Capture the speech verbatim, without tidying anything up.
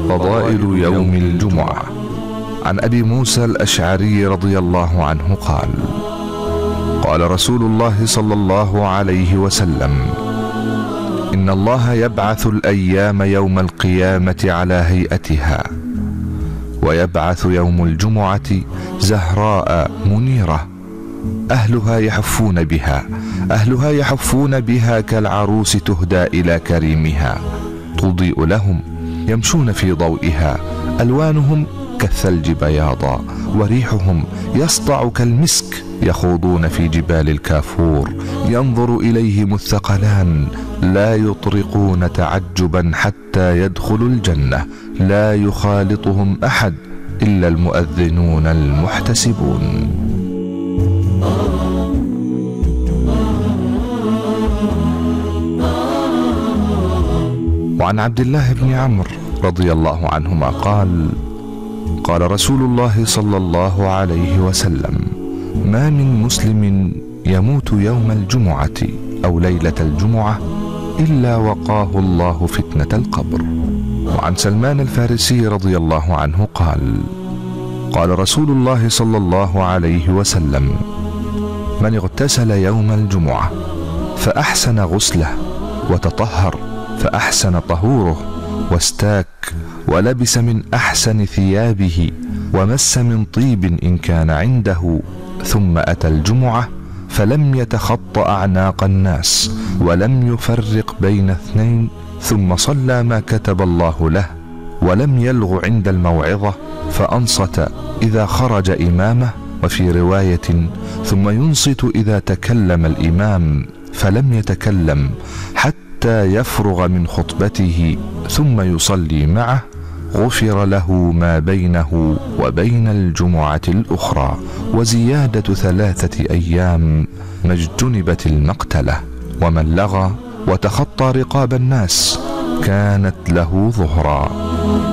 فضائل يوم الجمعة. عن أبي موسى الأشعري رضي الله عنه قال: قال رسول الله صلى الله عليه وسلم: إن الله يبعث الأيام يوم القيامة على هيئتها، ويبعث يوم الجمعة زهراء منيرة، أهلها يحفون بها أهلها يحفون بها كالعروس تهدى إلى كريمها، تضيء لهم، يمشون في ضوئها، ألوانهم كالثلج بياضا، وريحهم يسطع كالمسك، يخوضون في جبال الكافور، ينظر إليهم الثقلان، لا يطرقون تعجبا حتى يدخلوا الجنة، لا يخالطهم أحد إلا المؤذنون المحتسبون. وعن عبد الله بن عمرو رضي الله عنهما قال: قال رسول الله صلى الله عليه وسلم: ما من مسلم يموت يوم الجمعة أو ليلة الجمعة إلا وقاه الله فتنة القبر. وعن سلمان الفارسي رضي الله عنه قال: قال رسول الله صلى الله عليه وسلم: من اغتسل يوم الجمعة فأحسن غسله، وتطهر فأحسن طهوره، واستاك ولبس من أحسن ثيابه، ومس من طيب إن كان عنده، ثم أتى الجمعة فلم يتخط أعناق الناس، ولم يفرق بين اثنين، ثم صلى ما كتب الله له، ولم يلغ عند الموعظة، فأنصت إذا خرج إمامه، وفي رواية: ثم ينصت إذا تكلم الإمام، فلم يتكلم حتى يفرغ من خطبته، ثم يصلي معه، غفر له ما بينه وبين الجمعة الأخرى، وزيادة ثلاثة أيام ما اجتنبت المقتلة. ومن لغى وتخطى رقاب الناس كانت له ظهرا.